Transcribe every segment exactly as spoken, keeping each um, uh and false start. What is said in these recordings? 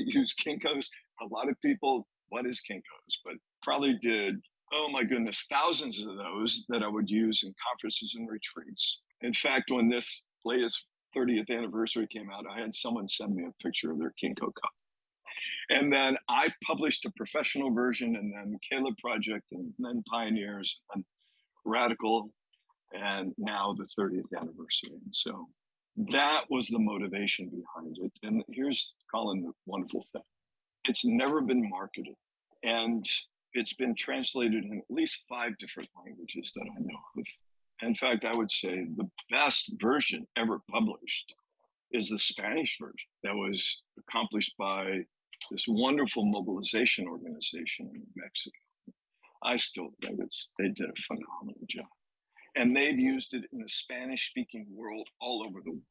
use Kinko's. A lot of people, what is Kinko's? But probably did, oh my goodness, thousands of those that I would use in conferences and retreats. In fact, when this latest thirtieth anniversary came out, I had someone send me a picture of their Kinko cup. And then I published a professional version, and then Caleb Project, and then Pioneers, and Radical, and now the thirtieth anniversary. And so that was the motivation behind it. And here's, Colin, the wonderful thing. It's never been marketed. And it's been translated in at least five different languages that I know of. In fact, I would say the best version ever published is the Spanish version that was accomplished by this wonderful mobilization organization in Mexico. I still think it's, they did a phenomenal job. And they've used it in the Spanish-speaking world all over the world.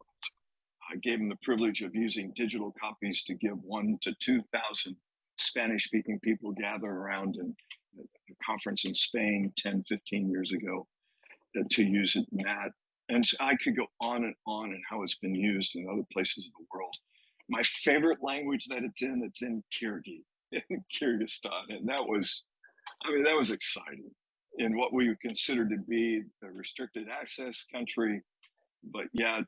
I gave them the privilege of using digital copies to give one to two thousand Spanish-speaking people gather around in a conference in Spain ten, fifteen years ago uh, to use it in that. And so I could go on and on and how it's been used in other places of the world. My favorite language that it's in, it's in Kyrgyz, in Kyrgyzstan. And that was, I mean, that was exciting in what we would consider to be a restricted access country, but yet,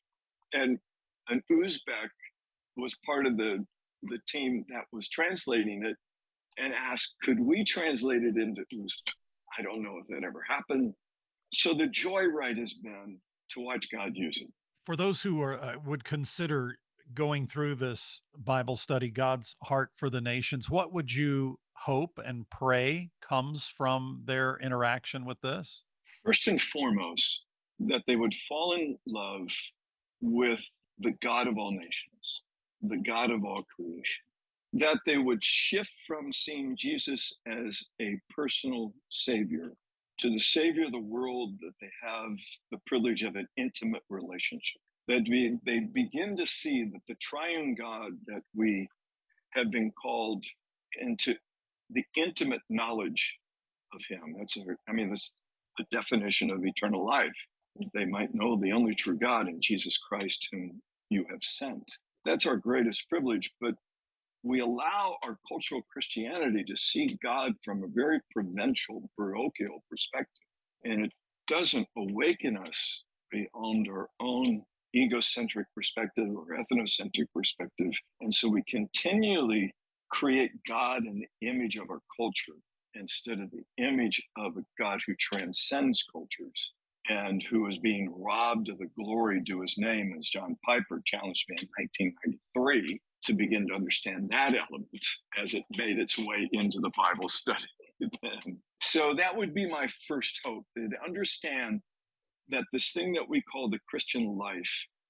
and an Uzbek was part of the, the team that was translating it and asked, could we translate it into Uzbek? I don't know if that ever happened. So the joyride has been to watch God use it. For those who are uh, would consider going through this Bible study, God's heart for the nations, what would you hope and pray comes from their interaction with this? First and foremost, that they would fall in love with the God of all nations, the God of all creation, that they would shift from seeing Jesus as a personal savior to the savior of the world, that they have the privilege of an intimate relationship, that we, they begin to see that the triune God that we have been called into the intimate knowledge of him. That's, a, I mean, that's the definition of eternal life. They might know the only true God in Jesus Christ, whom you have sent. That's our greatest privilege. But we allow our cultural Christianity to see God from a very provincial, parochial perspective. And it doesn't awaken us beyond our own egocentric perspective or ethnocentric perspective. And so we continually create God in the image of our culture instead of the image of a God who transcends cultures and who is being robbed of the glory due his name, as John Piper challenged me in nineteen ninety-three to begin to understand that element as it made its way into the Bible study. So that would be my first hope, to understand that this thing that we call the Christian life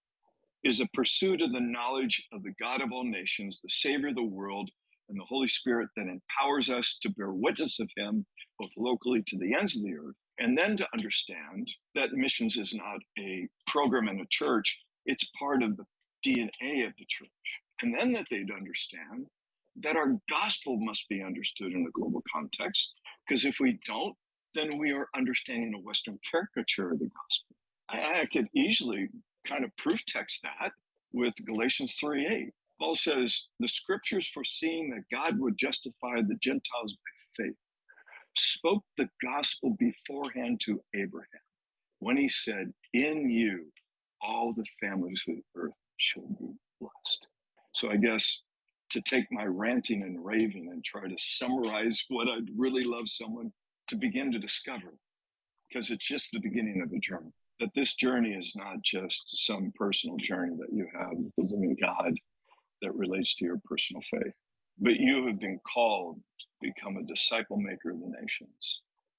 is a pursuit of the knowledge of the God of all nations, the Savior of the world, and the Holy Spirit that empowers us to bear witness of him, both locally to the ends of the earth, and then to understand that missions is not a program in a church, it's part of the D N A of the church. And then that they'd understand that our gospel must be understood in a global context, because if we don't, then we are understanding a Western caricature of the gospel. I, I could easily kind of proof text that with Galatians three eight. Paul says, the scriptures foreseeing that God would justify the Gentiles by faith spoke the gospel beforehand to Abraham when he said, in you, all the families of the earth shall be blessed. So I guess to take my ranting and raving and try to summarize what I'd really love someone to begin to discover, because it's just the beginning of the journey, that this journey is not just some personal journey that you have with the living God that relates to your personal faith, but you have been called to become a disciple maker of the nations.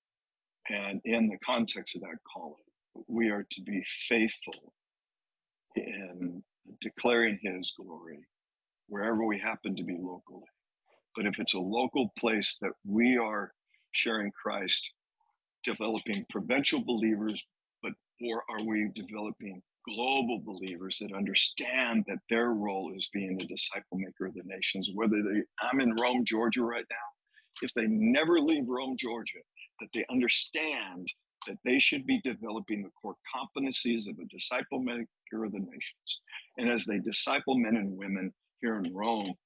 And in the context of that calling, we are to be faithful in declaring his glory wherever we happen to be locally. But if it's a local place that we are sharing Christ, developing provincial believers, but or are we developing global believers that understand that their role is being a disciple maker of the nations, whether they, I'm in Rome, Georgia right now, if they never leave Rome, Georgia, that they understand that they should be developing the core competencies of a disciple maker of the nations. And as they disciple men and women here in Rome,